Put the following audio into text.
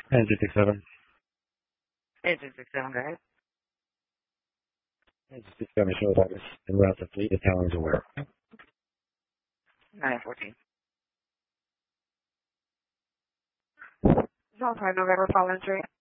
Engine 67. Engine 67, go ahead. Engine 67 shows that it's en route to fleet. The town is aware. 914. It's all time November following straight.